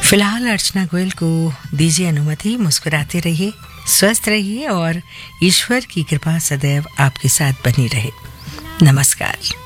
फिलहाल अर्चना गोयल को दीजिए अनुमति। मुस्कुराते रहिए, स्वस्थ रहिए और ईश्वर की कृपा सदैव आपके साथ बनी रहे। नमस्कार।